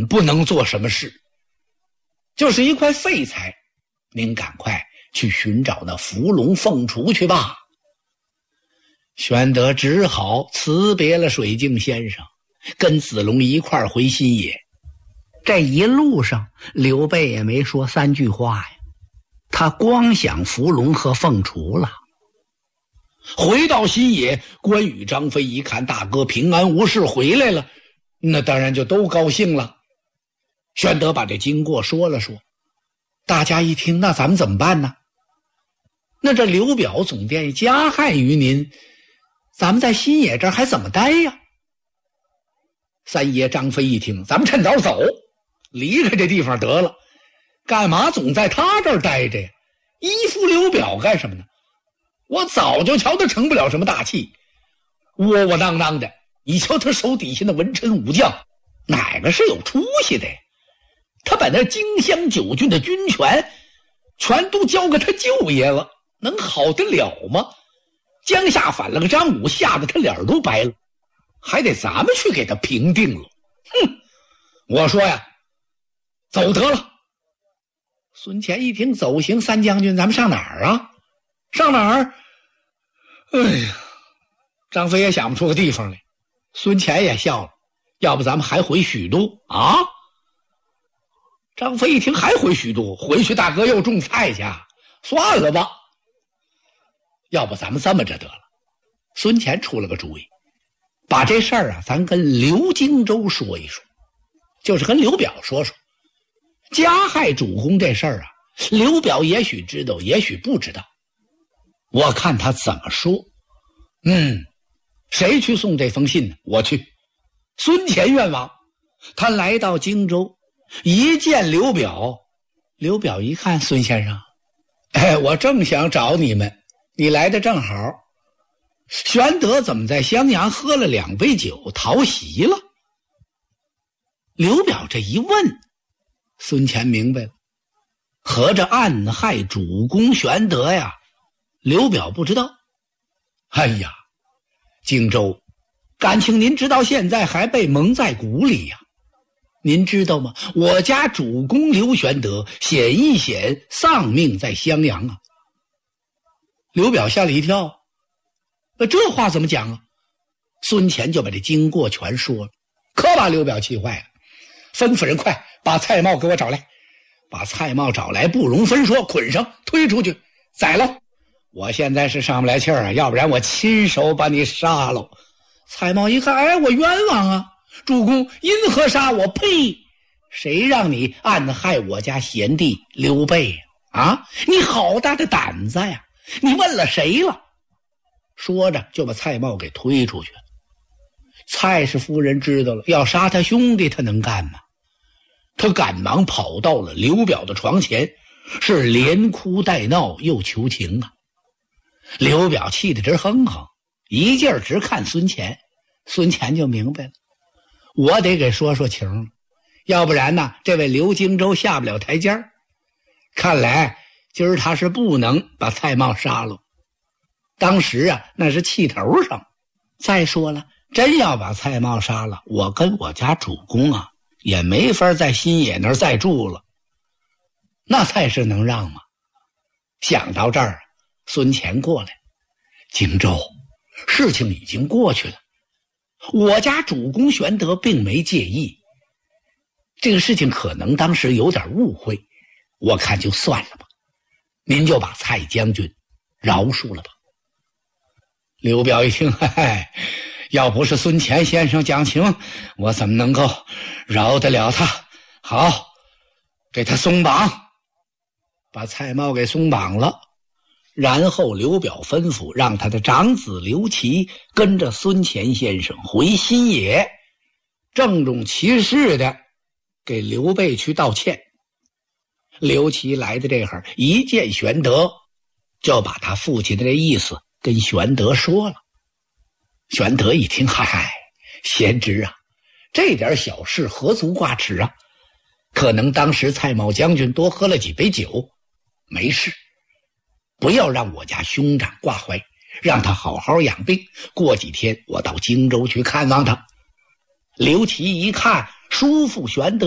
不能做什么事，就是一块废材，您赶快去寻找那伏龙凤雏去吧。玄德只好辞别了水镜先生，跟子龙一块儿回新野。这一路上，刘备也没说三句话呀，他光想伏龙和凤雏了。回到新野，关羽、张飞一看大哥平安无事回来了，那当然就都高兴了。玄德把这经过说了说，大家一听，那咱们怎么办呢？那这刘表总殿加害于您，咱们在新野这儿还怎么待呀？三爷张飞一听，咱们趁早走，离开这地方得了，干嘛总在他这儿待着呀？依附刘表干什么呢？我早就瞧他成不了什么大器，窝窝囊囊的，你瞧他手底下的文臣武将，哪个是有出息的呀？他把那荆襄9郡的军权全都交给他舅爷了，能好得了吗？江夏反了个张武，吓得他脸都白了，还得咱们去给他平定了。哼，我说呀，走得了。孙乾一听，走行，三将军，咱们上哪儿啊？上哪儿？哎呀，张飞也想不出个地方来，孙乾也笑了，要不咱们还回许都啊？张飞一听还回许都，回去大哥又种菜去，算了吧。要不咱们这么着得了，孙乾出了个主意，把这事儿啊，咱跟刘荆州说一说，就是跟刘表说说。加害主公这事儿啊，刘表也许知道，也许不知道，我看他怎么说。谁去送这封信呢？我去。孙乾愿望。他来到荆州，一见刘表，刘表一看，孙先生，我正想找你们，你来的正好。玄德怎么在襄阳喝了2杯酒逃袭了？刘表这一问，孙乾明白了，合着暗害主公玄德呀，刘表不知道。哎呀，荆州，感情您直到现在还被蒙在鼓里呀。您知道吗？我家主公刘玄德险一险丧命在襄阳啊。刘表吓了一跳，这话怎么讲啊？孙乾就把这经过全说了，可把刘表气坏了，吩咐人快把蔡瑁给我找来。把蔡瑁找来，不容分说，捆上推出去宰了。我现在是上不来气儿啊，要不然我亲手把你杀了。蔡瑁一看，我冤枉啊，主公因何杀我？呸！谁让你暗害我家贤弟刘备啊？你好大的胆子呀！你问了谁了？说着就把蔡瑁给推出去了。蔡氏夫人知道了，要杀他兄弟，他能干吗？他赶忙跑到了刘表的床前，是连哭带闹又求情啊。刘表气得直哼哼，一劲儿直看孙乾。孙乾就明白了，我得给说说情，要不然呢，这位刘荆州下不了台阶儿。看来今儿他是不能把蔡瑁杀了。当时啊，那是气头上。再说了，真要把蔡瑁杀了，我跟我家主公啊，也没法在新野那儿再住了。那蔡氏能让吗？想到这儿，孙乾过来，荆州，事情已经过去了，我家主公玄德并没介意，这个事情可能当时有点误会，我看就算了吧，您就把蔡将军饶恕了吧。刘表一听，要不是孙乾先生讲情，我怎么能够饶得了他？好，给他松绑，把蔡瑁给松绑了。然后刘表吩咐让他的长子刘琦跟着孙乾先生回新野，郑重其事的给刘备去道歉。刘琦来的这会儿，一见玄德，就把他父亲的这意思跟玄德说了。玄德一听，贤侄啊，这点小事何足挂齿啊？可能当时蔡瑁将军多喝了几杯酒，没事，不要让我家兄长挂怀，让他好好养病，过几天我到荆州去看望他。刘琦一看，叔父玄德